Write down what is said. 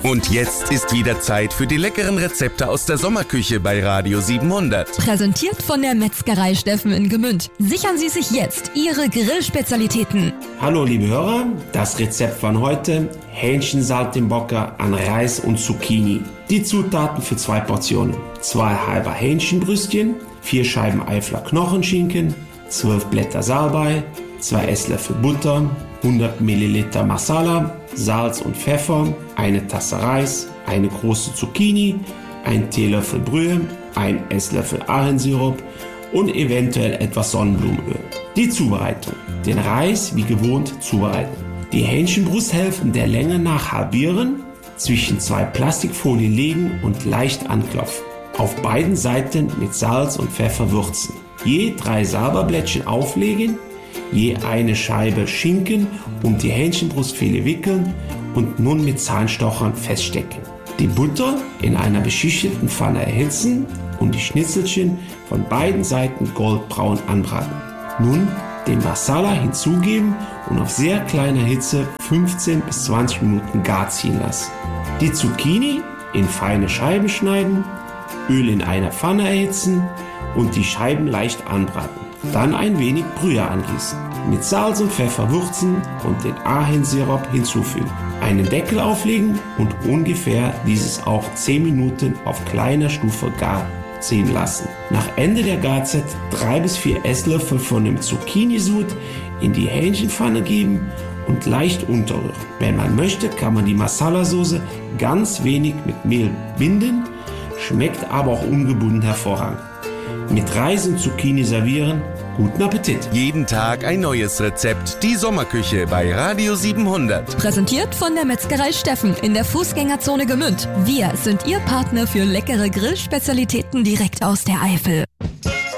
Und jetzt ist wieder Zeit für die leckeren Rezepte aus der Sommerküche bei Radio 700. Präsentiert von der Metzgerei Steffen in Gemünd. Sichern Sie sich jetzt Ihre Grillspezialitäten. Hallo liebe Hörer, das Rezept von heute: Hähnchensaltimbocca an Reis und Zucchini. Die Zutaten für 2 Portionen: 2 halbe Hähnchenbrüstchen, 4 Scheiben Eifler Knochenschinken, 12 Blätter Salbei, 2 Esslöffel Butter, 100 Milliliter Masala, Salz und Pfeffer, eine Tasse Reis, eine große Zucchini, ein Teelöffel Brühe, ein Esslöffel Ahornsirup und eventuell etwas Sonnenblumenöl. Die Zubereitung: Den Reis wie gewohnt zubereiten. Die Hähnchenbrusthälften der Länge nach halbieren, zwischen 2 Plastikfolien legen und leicht anklopfen. Auf beiden Seiten mit Salz und Pfeffer würzen. Je 3 Salbeiblättchen auflegen, je eine Scheibe Schinken um die Hähnchenbrustfilet wickeln und nun mit Zahnstochern feststecken. Die Butter in einer beschichteten Pfanne erhitzen und die Schnitzelchen von beiden Seiten goldbraun anbraten. Nun den Masala hinzugeben und auf sehr kleiner Hitze 15 bis 20 Minuten gar ziehen lassen. Die Zucchini in feine Scheiben schneiden, Öl in einer Pfanne erhitzen und die Scheiben leicht anbraten. Dann ein wenig Brühe angießen, mit Salz und Pfeffer würzen und den Ahornsirup hinzufügen. Einen Deckel auflegen und ungefähr dieses auch 10 Minuten auf kleiner Stufe gar ziehen lassen. Nach Ende der Garzeit 3 bis 4 Esslöffel von dem Zucchini-Sud in die Hähnchenpfanne geben und leicht unterrühren. Wenn man möchte, kann man die Masala-Soße ganz wenig mit Mehl binden, schmeckt aber auch ungebunden hervorragend. Mit Reis und Zucchini servieren. Guten Appetit! Jeden Tag ein neues Rezept. Die Sommerküche bei Radio 700. Präsentiert von der Metzgerei Steffen in der Fußgängerzone Gemünd. Wir sind Ihr Partner für leckere Grillspezialitäten direkt aus der Eifel.